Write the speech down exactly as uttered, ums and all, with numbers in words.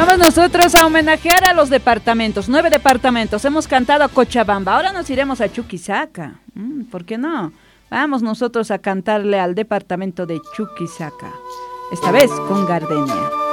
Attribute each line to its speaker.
Speaker 1: Vamos nosotros a homenajear a los departamentos, nueve departamentos. Hemos cantado a Cochabamba, ahora nos iremos a Chuquisaca. Mm, ¿Por qué no? Vamos nosotros a cantarle al departamento de Chuquisaca, esta vez con Gardenia.